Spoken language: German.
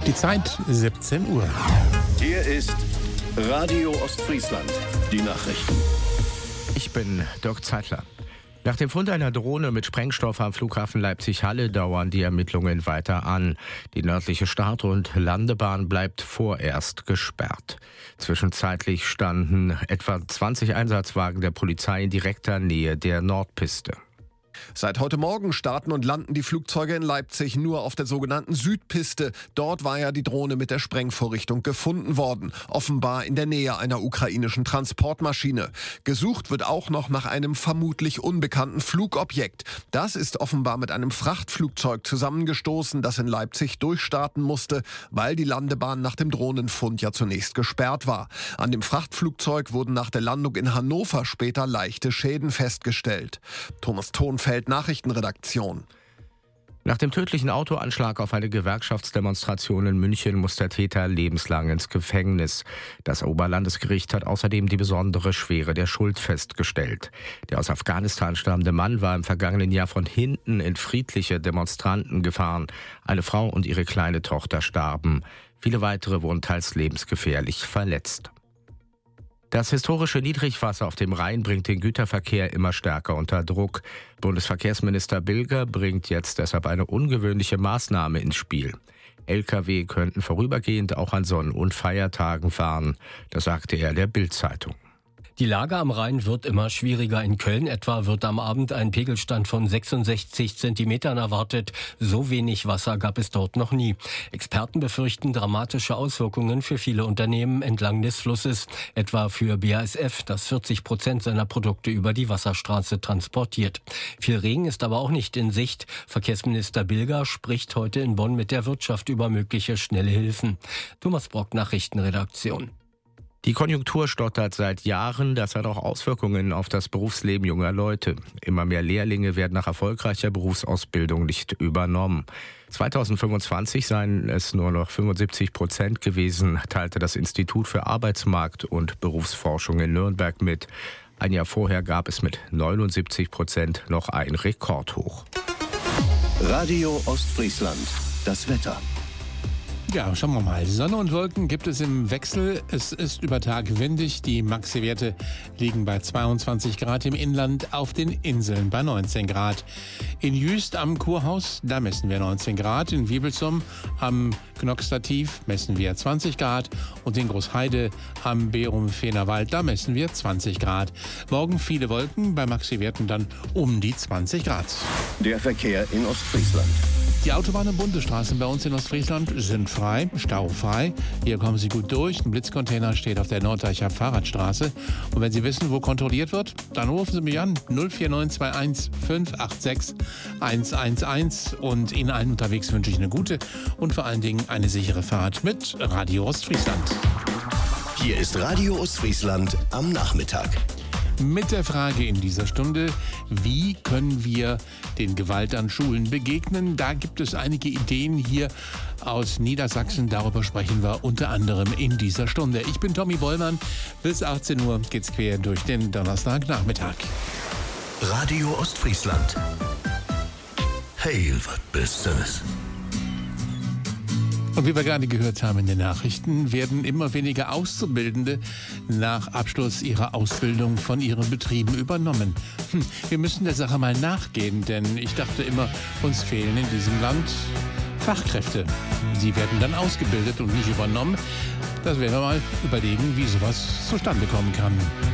Die Zeit 17 Uhr. Hier ist Radio Ostfriesland. Die Nachrichten. Ich bin Dirk Zeitler. Nach dem Fund einer Drohne mit Sprengstoff am Flughafen Leipzig-Halle dauern die Ermittlungen weiter an. Die nördliche Start- und Landebahn bleibt vorerst gesperrt. Zwischenzeitlich standen etwa 20 Einsatzwagen der Polizei in direkter Nähe der Nordpiste. Seit heute Morgen starten und landen die Flugzeuge in Leipzig nur auf der sogenannten Südpiste. Dort war ja die Drohne mit der Sprengvorrichtung gefunden worden. Offenbar in der Nähe einer ukrainischen Transportmaschine. Gesucht wird auch noch nach einem vermutlich unbekannten Flugobjekt. Das ist offenbar mit einem Frachtflugzeug zusammengestoßen, das in Leipzig durchstarten musste, weil die Landebahn nach dem Drohnenfund ja zunächst gesperrt war. An dem Frachtflugzeug wurden nach der Landung in Hannover später leichte Schäden festgestellt. Thomas Thonfeld, Nachrichtenredaktion. Nach dem tödlichen Autoanschlag auf eine Gewerkschaftsdemonstration in München muss der Täter lebenslang ins Gefängnis. Das Oberlandesgericht hat außerdem die besondere Schwere der Schuld festgestellt. Der aus Afghanistan stammende Mann war im vergangenen Jahr von hinten in friedliche Demonstranten gefahren. Eine Frau und ihre kleine Tochter starben. Viele weitere wurden teils lebensgefährlich verletzt. Das historische Niedrigwasser auf dem Rhein bringt den Güterverkehr immer stärker unter Druck. Bundesverkehrsminister Bilger bringt jetzt deshalb eine ungewöhnliche Maßnahme ins Spiel. Lkw könnten vorübergehend auch an Sonn- und Feiertagen fahren. Das sagte er der Bild-Zeitung. Die Lage am Rhein wird immer schwieriger. In Köln etwa wird am Abend ein Pegelstand von 66 Zentimetern erwartet. So wenig Wasser gab es dort noch nie. Experten befürchten dramatische Auswirkungen für viele Unternehmen entlang des Flusses. Etwa für BASF, das 40% seiner Produkte über die Wasserstraße transportiert. Viel Regen ist aber auch nicht in Sicht. Verkehrsminister Bilger spricht heute in Bonn mit der Wirtschaft über mögliche schnelle Hilfen. Thomas Brock, Nachrichtenredaktion. Die Konjunktur stottert seit Jahren, das hat auch Auswirkungen auf das Berufsleben junger Leute. Immer mehr Lehrlinge werden nach erfolgreicher Berufsausbildung nicht übernommen. 2025 seien es nur noch 75% gewesen, teilte das Institut für Arbeitsmarkt und Berufsforschung in Nürnberg mit. Ein Jahr vorher gab es mit 79% noch ein Rekordhoch. Radio Ostfriesland. Das Wetter. Ja, schauen wir mal. Sonne und Wolken gibt es im Wechsel. Es ist über Tag windig. Die Maxi-Werte liegen bei 22 Grad im Inland, auf den Inseln bei 19 Grad. In Jüst am Kurhaus, da messen wir 19 Grad. In Wiebelsum am Gnockstativ messen wir 20 Grad. Und in Großheide am Berum-Fehnerwald, da messen wir 20 Grad. Morgen viele Wolken, bei Maxi-Werten dann um die 20 Grad. Der Verkehr in Ostfriesland. Die Autobahnen und Bundesstraßen bei uns in Ostfriesland sind frei, staufrei. Hier kommen Sie gut durch. Ein Blitzcontainer steht auf der Norddeicher Fahrradstraße. Und wenn Sie wissen, wo kontrolliert wird, dann rufen Sie mich an. 04921 586 111. Und Ihnen allen unterwegs wünsche ich eine gute und vor allen Dingen eine sichere Fahrt mit Radio Ostfriesland. Hier ist Radio Ostfriesland am Nachmittag. Mit der Frage in dieser Stunde, wie können wir den Gewalt an Schulen begegnen? Da gibt es einige Ideen hier aus Niedersachsen. Darüber sprechen wir unter anderem in dieser Stunde. Ich bin Tommy Bollmann. Bis 18 Uhr geht's quer durch den Donnerstagnachmittag. Radio Ostfriesland. Hey, was bist du das? Und wie wir gerade gehört haben in den Nachrichten, werden immer weniger Auszubildende nach Abschluss ihrer Ausbildung von ihren Betrieben übernommen. Wir müssen der Sache mal nachgehen, denn ich dachte immer, uns fehlen in diesem Land Fachkräfte. Sie werden dann ausgebildet und nicht übernommen. Das werden wir mal überlegen, wie sowas zustande kommen kann.